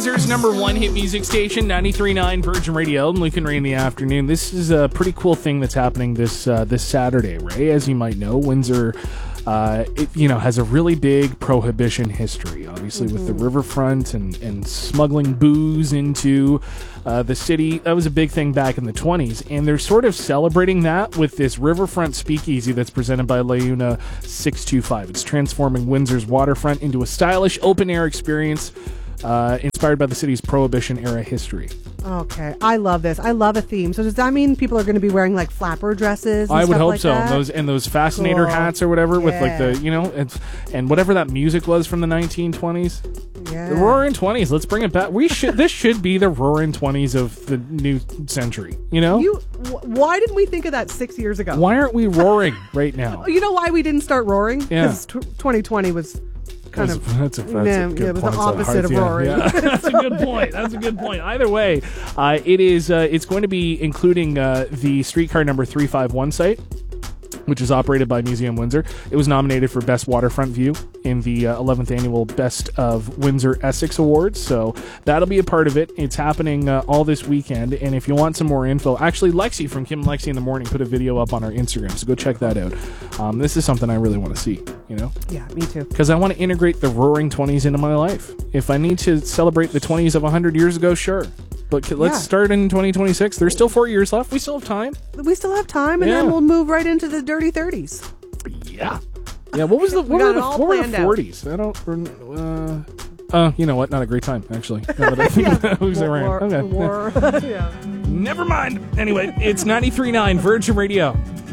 Windsor's #1 hit music station, 93.9 Virgin Radio, and Luke and Ray in the afternoon. This is a pretty cool thing that's happening this Saturday, Ray. As you might know, Windsor has a really big prohibition history, obviously, with the riverfront and smuggling booze into the city. That was a big thing back in the 20s, and they're sort of celebrating that with this riverfront speakeasy that's presented by Launa 625. It's transforming Windsor's waterfront into a stylish open-air experience inspired by the city's Prohibition-era history. Okay, I love this. I love a theme. So does that mean people are going to be wearing like flapper dresses? And I would hope like so. That? And those fascinator hats or whatever with like the and whatever that music was from the 1920s. Yeah. The Roaring 20s. Let's bring it back. This should be the Roaring 20s of the new century. Why didn't we think of that 6 years ago? Why aren't we roaring right now? You know why we didn't start roaring? Yeah. Because 2020 was. That's a good point. It was the opposite of roaring. Yeah. That's a good point. That's a good point. Either way, it's going to be including the streetcar number 351 site, which is operated by Museum Windsor. It was nominated for Best Waterfront View in the 11th Annual Best of Windsor Essex Awards, so that'll be a part of it. It's happening all this weekend, and if you want some more info, actually, Lexi from Kim and Lexi in the Morning put a video up on our Instagram, so go check that out. This is something I really want to see, Yeah, me too. Because I want to integrate the Roaring 20s into my life. If I need to celebrate the 20s of 100 years ago, sure. But let's start in 2026. There's still 4 years left. We still have time. We still have time, and then we'll move right into the dirty 30s. Yeah. Yeah, what were the 40s? I don't... you know what? Not a great time, actually. Who's around? Okay. War. Yeah. Never mind. Anyway, it's 93.9 Virgin Radio.